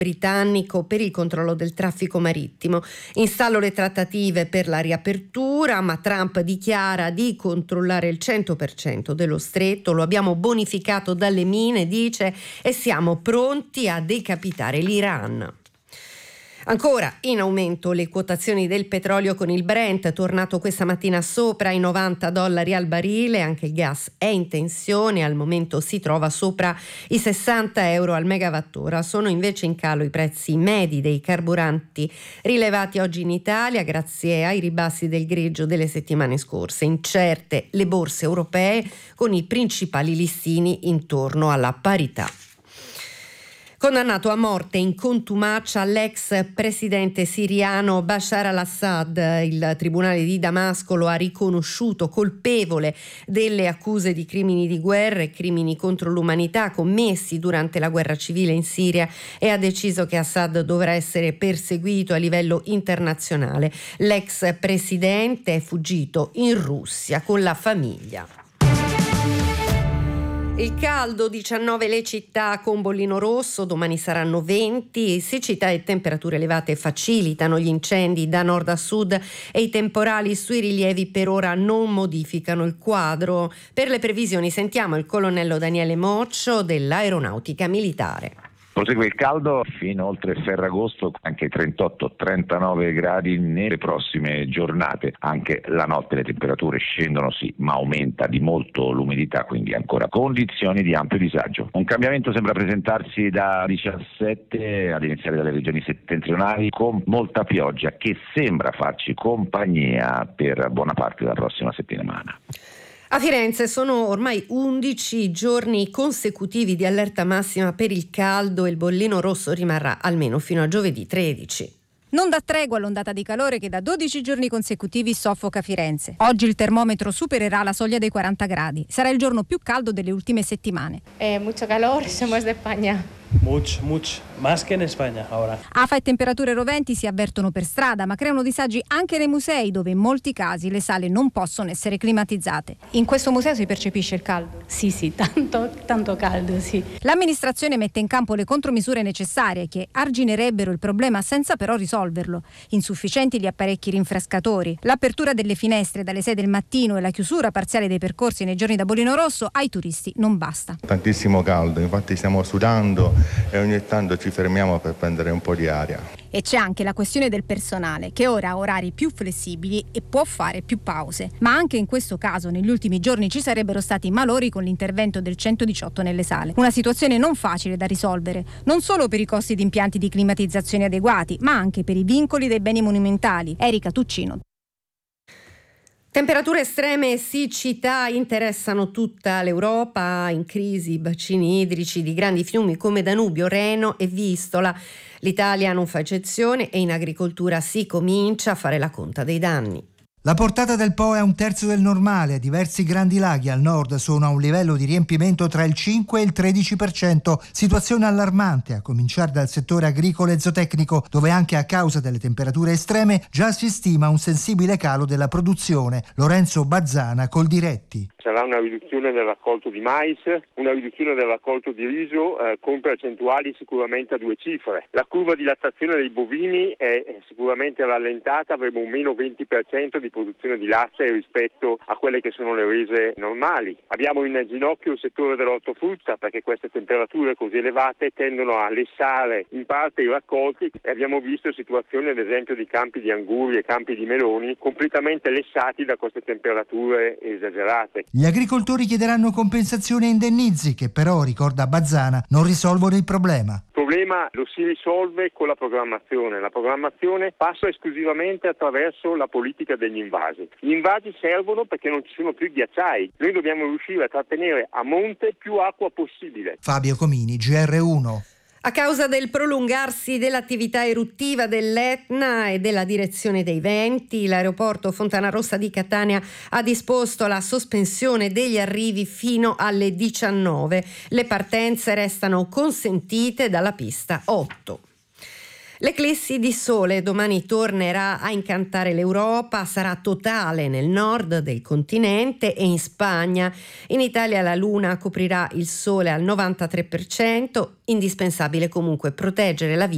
britannico per il controllo del traffico marittimo. Installo le trattative per la riapertura, ma Trump dichiara di controllare il 100% dello stretto. Lo abbiamo bonificato dalle mine, dice, e siamo pronti a decapitare l'Iran. Ancora in aumento le quotazioni del petrolio, con il Brent tornato questa mattina sopra i $90 al barile. Anche il gas è in tensione, al momento si trova sopra i €60 al megawattora. Sono invece in calo i prezzi medi dei carburanti rilevati oggi in Italia grazie ai ribassi del greggio delle settimane scorse. Incerte le borse europee, con i principali listini intorno alla parità. Condannato a morte in contumacia l'ex presidente siriano Bashar al-Assad, il tribunale di Damasco lo ha riconosciuto colpevole delle accuse di crimini di guerra e crimini contro l'umanità commessi durante la guerra civile in Siria e ha deciso che Assad dovrà essere perseguito a livello internazionale. L'ex presidente è fuggito in Russia con la famiglia. Il caldo, 19 le città con bollino rosso, domani saranno 20, siccità e temperature elevate facilitano gli incendi da nord a sud e i temporali sui rilievi per ora non modificano il quadro. Per le previsioni sentiamo il colonnello Daniele Moccio dell'Aeronautica Militare. Prosegue il caldo fino oltre Ferragosto, anche 38-39 gradi nelle prossime giornate. Anche la notte le temperature scendono sì, ma aumenta di molto l'umidità, quindi ancora condizioni di ampio disagio. Un cambiamento sembra presentarsi da 17 ad iniziare dalle regioni settentrionali, con molta pioggia che sembra farci compagnia per buona parte della prossima settimana. A Firenze sono ormai 11 giorni consecutivi di allerta massima per il caldo e il bollino rosso rimarrà almeno fino a giovedì 13. Non dà tregua l'ondata di calore che da 12 giorni consecutivi soffoca Firenze. Oggi il termometro supererà la soglia dei 40 gradi. Sarà il giorno più caldo delle ultime settimane. Mucho calor, somos de España. Mucho, más que en España ahora. Afa e temperature roventi si avvertono per strada, ma creano disagi anche nei musei, dove in molti casi le sale non possono essere climatizzate. In questo museo si percepisce il caldo? Sì, tanto caldo, sì. L'amministrazione mette in campo le contromisure necessarie che arginerebbero il problema senza però risolverlo. Insufficienti gli apparecchi rinfrescatori, l'apertura delle finestre dalle 6 del mattino e la chiusura parziale dei percorsi nei giorni da bollino rosso ai turisti non basta. Tantissimo caldo, infatti stiamo sudando e ogni tanto ci fermiamo per prendere un po' di aria. E c'è anche la questione del personale, che ora ha orari più flessibili e può fare più pause. Ma anche in questo caso negli ultimi giorni ci sarebbero stati malori con l'intervento del 118 nelle sale. Una situazione non facile da risolvere, non solo per i costi di impianti di climatizzazione adeguati, ma anche per i vincoli dei beni monumentali. Erika Tuccino. Temperature estreme e siccità interessano tutta l'Europa, in crisi i bacini idrici di grandi fiumi come Danubio, Reno e Vistola. L'Italia non fa eccezione e in agricoltura si comincia a fare la conta dei danni. La portata del Po è un terzo del normale, diversi grandi laghi al nord sono a un livello di riempimento tra il 5 e il 13%, situazione allarmante a cominciare dal settore agricolo e zootecnico, dove anche a causa delle temperature estreme già si stima un sensibile calo della produzione. Lorenzo Bazzana, Coldiretti. Sarà una riduzione del raccolto di mais, una riduzione del raccolto di riso con percentuali sicuramente a 2 cifre. La curva di lattazione dei bovini è sicuramente rallentata, avremo un meno 20% di produzione di latte rispetto a quelle che sono le rese normali. Abbiamo in ginocchio il settore dell'ortofrutta perché queste temperature così elevate tendono a lessare in parte i raccolti e abbiamo visto situazioni ad esempio di campi di anguri e campi di meloni completamente lessati da queste temperature esagerate. Gli agricoltori chiederanno compensazioni e indennizi che però, ricorda Bazzana, non risolvono il problema. Il problema lo si risolve con la programmazione. La programmazione passa esclusivamente attraverso la politica degli invasi. Gli invasi servono perché non ci sono più ghiacciai. Noi dobbiamo riuscire a trattenere a monte più acqua possibile. Fabio Comini, GR1. A causa del prolungarsi dell'attività eruttiva dell'Etna e della direzione dei venti, l'aeroporto Fontanarossa di Catania ha disposto la sospensione degli arrivi fino alle 19. Le partenze restano consentite dalla pista 8. L'eclissi di sole domani tornerà a incantare l'Europa, sarà totale nel nord del continente e in Spagna. In Italia la luna coprirà il sole al 93%, indispensabile comunque proteggere la vita